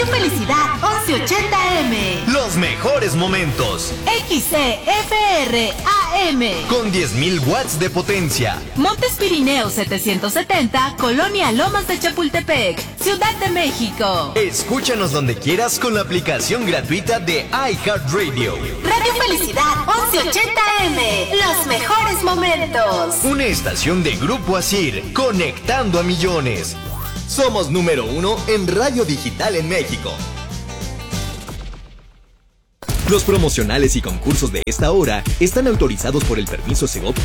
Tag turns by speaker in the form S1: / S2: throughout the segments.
S1: Radio Felicidad 1180M.
S2: Los mejores momentos.
S1: XCFR AM.
S2: Con 10.000 watts de potencia.
S1: Montes Pirineos 770, Colonia Lomas de Chapultepec, Ciudad de México.
S2: Escúchanos donde quieras con la aplicación gratuita de iHeartRadio.
S1: Radio Felicidad 1180M. Los mejores momentos.
S2: Una estación de Grupo Asir, conectando a millones. Somos número 1 en radio digital en México. Los promocionales y concursos de esta hora están autorizados por el permiso Segov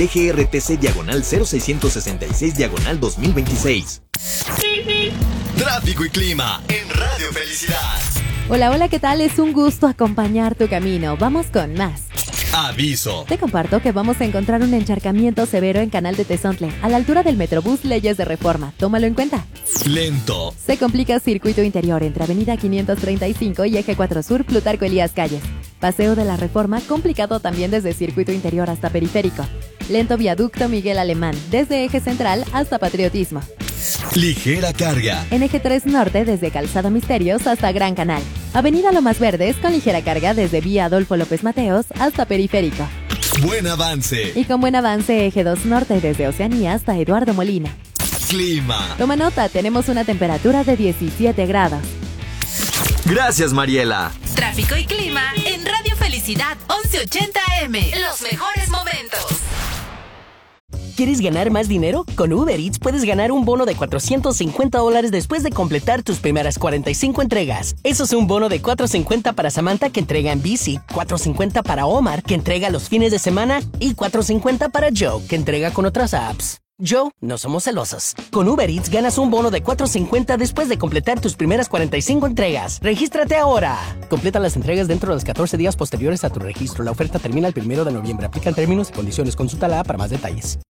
S2: DGRTC/0666/2026. Tráfico y clima en Radio Felicidad.
S3: Hola, hola, ¿qué tal? Es un gusto acompañar tu camino. Vamos con más.
S2: Aviso.
S3: Te comparto que vamos a encontrar un encharcamiento severo en Canal de Tezontle, a la altura del Metrobús Leyes de Reforma. Tómalo en cuenta.
S2: Lento.
S3: Se complica circuito interior entre Avenida 535 y Eje 4 Sur, Plutarco Elías Calles. Paseo de la Reforma, complicado también desde circuito interior hasta periférico. Lento viaducto Miguel Alemán, desde Eje Central hasta Patriotismo.
S2: Ligera carga.
S3: En Eje 3 Norte, desde Calzada Misterios hasta Gran Canal. Avenida Lomas Verdes, con ligera carga desde Vía Adolfo López Mateos hasta Periférico.
S2: Buen avance.
S3: Y con buen avance, Eje 2 Norte, desde Oceanía hasta Eduardo Molina.
S2: Clima.
S3: Toma nota, tenemos una temperatura de 17 grados.
S2: Gracias, Mariela.
S1: Tráfico y clima en Radio Felicidad 1180M. Los mejores momentos.
S4: ¿Quieres ganar más dinero? Con Uber Eats puedes ganar un bono de $450 después de completar tus primeras 45 entregas. Eso es un bono de $450 para Samantha, que entrega en bici, $450 para Omar, que entrega los fines de semana, y $450 para Joe, que entrega con otras apps. Joe, no somos celosos. Con Uber Eats ganas un bono de $450 después de completar tus primeras 45 entregas. ¡Regístrate ahora! Completa las entregas dentro de los 14 días posteriores a tu registro. La oferta termina el 1 de noviembre. Aplican términos y condiciones. Consulta la app para más detalles.